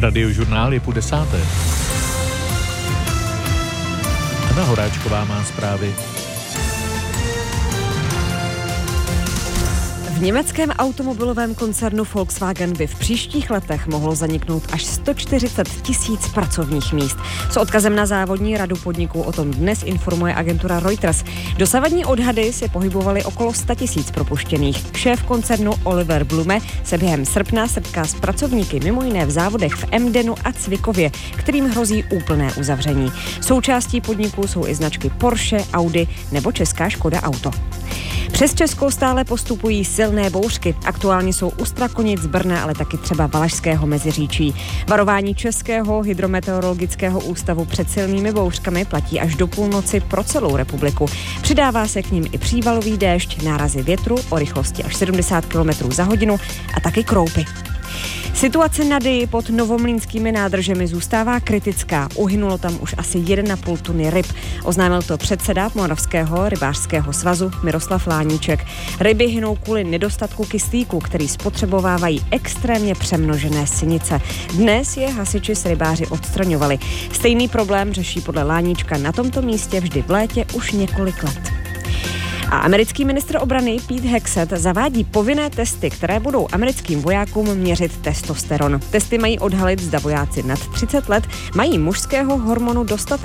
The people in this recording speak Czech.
Radiožurnál je 10:30. Anna Horáčková má zprávy. V německém automobilovém koncernu Volkswagen by v příštích letech mohlo zaniknout až 140 000 pracovních míst. S odkazem na závodní radu podniků o tom dnes informuje agentura Reuters. Dosavadní odhady se pohybovaly okolo 100 000 propuštěných. Šéf koncernu Oliver Blume se během srpna setká s pracovníky mimo jiné v závodech v Emdenu a Cvikově, kterým hrozí úplné uzavření. Součástí podniků jsou i značky Porsche, Audi nebo česká Škoda Auto. Přes Česko stále postupují silné bouřky. Aktuálně jsou u Strakonic, Brna, ale taky třeba Valašského Meziříčí. Varování Českého hydrometeorologického ústavu před silnými bouřkami platí až do půlnoci pro celou republiku. Přidává se k ním i přívalový déšť, nárazy větru o rychlosti až 70 km za hodinu a taky kroupy. Situace na Dyji pod novomlýnskými nádržemi zůstává kritická. Uhynulo tam už asi 1,5 tuny ryb. Oznámil to předseda Moravského rybářského svazu Miroslav Láníček. Ryby hynou kvůli nedostatku kyslíku, který spotřebovávají extrémně přemnožené sinice. Dnes je hasiči s rybáři odstraňovali. Stejný problém řeší podle Láníčka na tomto místě vždy v létě už několik let. A americký ministr obrany Pete Hegseth zavádí povinné testy, které budou americkým vojákům měřit testosteron. Testy mají odhalit, zda vojáci nad 30 let mají mužského hormonu dostatek.